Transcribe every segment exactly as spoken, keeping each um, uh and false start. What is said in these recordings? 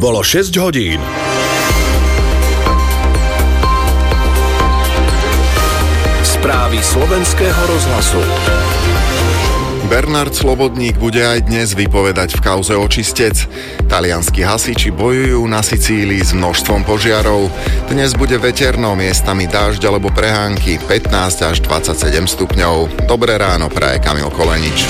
Bolo šesť hodín. Správy slovenského rozhlasu. Bernard Slobodník bude aj dnes vypovedať v kauze Očistec. Talianski hasiči bojujú na Sicílii s množstvom požiarov. Dnes bude veterno, miestami dážď alebo prehánky, pätnásť až dvadsaťsedem stupňov. Dobré ráno praje Kamil Kolenič.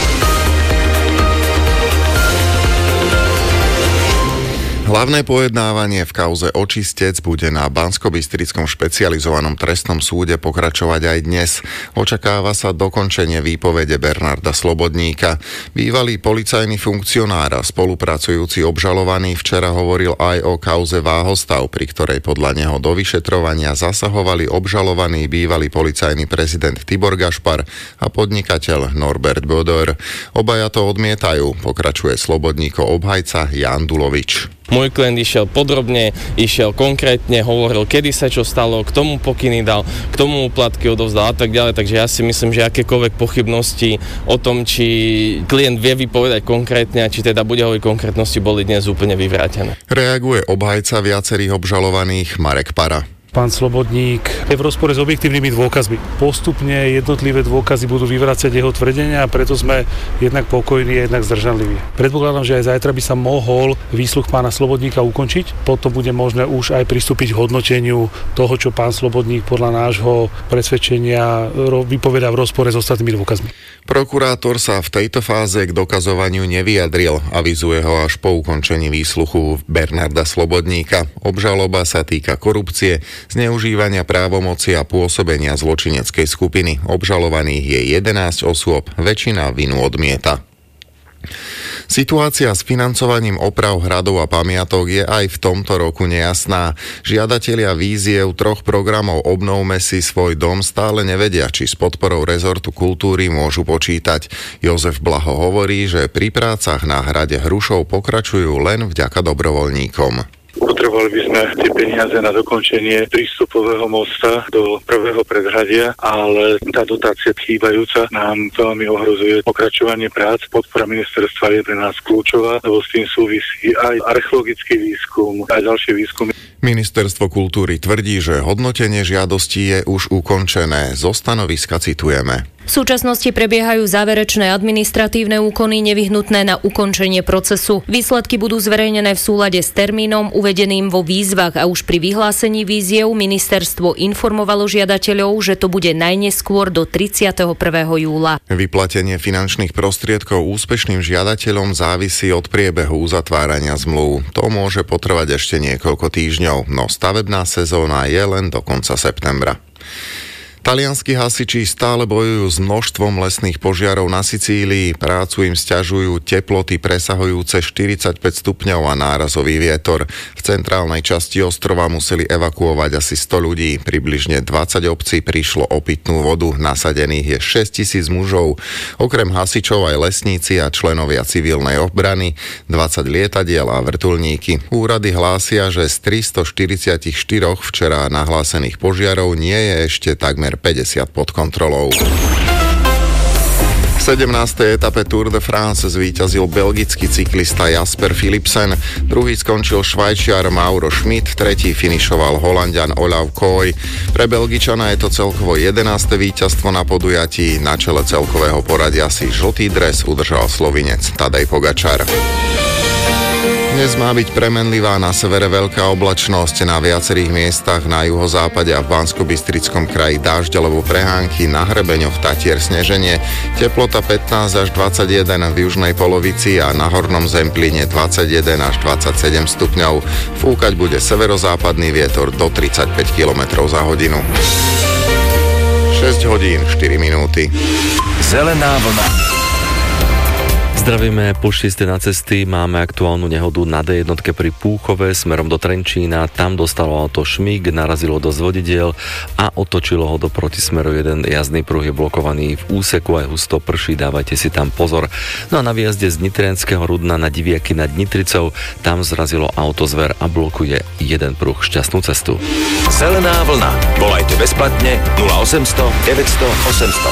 Hlavné pojednávanie v kauze Očistec bude na Banskobystrickom špecializovanom trestnom súde pokračovať aj dnes. Očakáva sa dokončenie výpovede Bernarda Slobodníka. Bývalý policajný funkcionár a spolupracujúci obžalovaný včera hovoril aj o kauze Váhostav, pri ktorej podľa neho do vyšetrovania zasahovali obžalovaný bývalý policajný prezident Tibor Gašpar a podnikateľ Norbert Bodor. Obaja to odmietajú, pokračuje Slobodníkov obhajca Ján Dulovič. Môj klient išiel podrobne, išiel konkrétne, hovoril, kedy sa čo stalo, k tomu pokyny dal, k tomu úplatky odovzdal a tak ďalej. Takže ja si myslím, že akékoľvek pochybnosti o tom, či klient vie vypovedať konkrétne a či teda bude hovoriť konkrétnosti, boli dnes úplne vyvrátené. Reaguje obhajca viacerých obžalovaných Marek Para. Pán Slobodník je v rozpore s objektívnymi dôkazmi. Postupne jednotlivé dôkazy budú vyvracať jeho tvrdenia a preto sme jednak pokojní a jednak zdržanliví. Predpokladám, že aj zajtra by sa mohol výsluch pána Slobodníka ukončiť. Potom bude možné už aj pristúpiť k hodnoteniu toho, čo pán Slobodník podľa nášho presvedčenia vypovedá v rozpore s ostatnými dôkazmi. Prokurátor sa v tejto fáze k dokazovaniu nevyjadril, avizuje ho až po ukončení výsluchu Bernarda Slobodníka. Obžaloba sa týka korupcie, zneužívania právomoci a pôsobenia zločineckej skupiny. Obžalovaných je jedenásť osôb, väčšina vinu odmieta. Situácia s financovaním oprav hradov a pamiatok je aj v tomto roku nejasná. Žiadatelia víziev troch programov Obnovme si svoj dom stále nevedia, či s podporou rezortu kultúry môžu počítať. Jozef Blaho hovorí, že pri prácach na hrade Hrušov pokračujú len vďaka dobrovoľníkom. Potrebovali by sme tie peniaze na dokončenie prístupového mosta do prvého predhradia, ale tá dotácia chýbajúca nám veľmi ohrozuje pokračovanie prác. Podpora ministerstva je pre nás kľúčová, lebo s tým súvisí aj archeologický výskum, aj ďalšie výskumy. Ministerstvo kultúry tvrdí, že hodnotenie žiadostí je už ukončené. Zo stanoviska citujeme. V súčasnosti prebiehajú záverečné administratívne úkony nevyhnutné na ukončenie procesu. Výsledky budú zverejnené v súlade s termínom uvedeným vo výzvach a už pri vyhlásení víziev ministerstvo informovalo žiadateľov, že to bude najneskôr do tridsiateho prvého júla. Vyplatenie finančných prostriedkov úspešným žiadateľom závisí od priebehu uzatvárania zmluv. To môže potrvať ešte niekoľko týždňov, no stavebná sezóna je len do konca septembra. Talianski hasiči stále bojujú s množstvom lesných požiarov na Sicílii. Prácu im sťažujú teploty presahujúce štyridsaťpäť stupňov a nárazový vietor. V centrálnej časti ostrova museli evakuovať asi sto ľudí. Približne dvadsať obcí prišlo o pitnú vodu. Nasadených je šesťtisíc mužov. Okrem hasičov aj lesníci a členovia civilnej obrany, dvadsať lietadiel a vrtuľníky. Úrady hlásia, že z tristoštyridsaťštyri včera nahlásených požiarov nie je ešte takmer päťdesiat pod kontrolou. V sedemnástej etape Tour de France zvíťazil belgický cyklista Jasper Philipsen, druhý skončil Švajčiar Mauro Schmidt, tretí finišoval Holanďan Olav Koy. Pre Belgičana je to celkovo jedenáste víťazstvo na podujatí, na čele celkového poradia si žltý dres udržal Slovinec Tadej Pogačar. Dnes má byť premenlivá, na severe veľká oblačnosť, na viacerých miestach na juhozápade a v Banskobystrickom kraji dážď alebo prehánky, na hrebeňoch Tatier sneženie, teplota pätnásť až dvadsaťjeden v južnej polovici a na hornom Zemplíne dvadsaťjeden až dvadsaťsedem stupňov. Fúkať bude severozápadný vietor do tridsaťpäť kilometrov za hodinu. šesť hodín štyri minúty. Zelená vlna. Zdravíme, po šiestej na cesty, máme aktuálnu nehodu na dé jedna pri Púchove smerom do Trenčína, tam dostalo auto šmík, narazilo do zvodidiel a otočilo ho do protismeru. Jeden jazdný pruh je blokovaný v úseku, aj husto prší, dávajte si tam pozor. No a na výjazde z Nitrianskeho Rudna na Diviaky nad Nitricou, tam zrazilo auto Zver a blokuje jeden pruh. Šťastnú cestu. Zelená vlna. Volajte bezplatne nula osemsto deväťsto osemsto.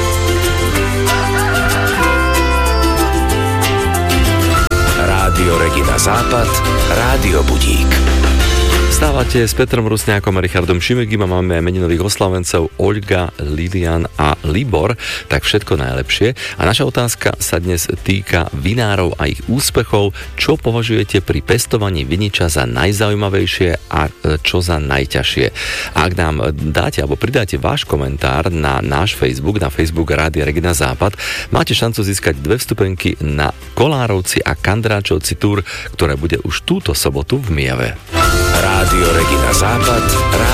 Rádio Regina Západ, Rádio Budík. Stávate s Petrom Rusňákom a Richardom Šimegim a máme meninových oslavencov Olga, Lilian a Libor, tak všetko najlepšie. A naša otázka sa dnes týka vinárov a ich úspechov. Čo považujete pri pestovaní viniča za najzaujímavejšie a čo za najťažšie? Ak nám dáte alebo pridáte váš komentár na náš Facebook, na Facebook Rádia Regina Západ, máte šancu získať dve vstupenky na Kolárovci a Kandráčovci túr, ktoré bude už túto sobotu v Mijave. Rádio Regina Západ,